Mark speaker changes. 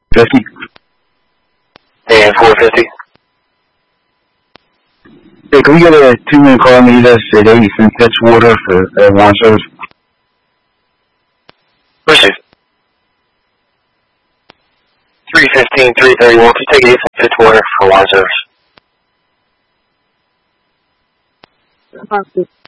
Speaker 1: 50.
Speaker 2: And 450.
Speaker 1: Hey, can we get a 2-minute call meet us at 80 cents Edgewater for lawn service?
Speaker 2: Received. 315, 331. Please take 80 cents Edgewater for lawn service.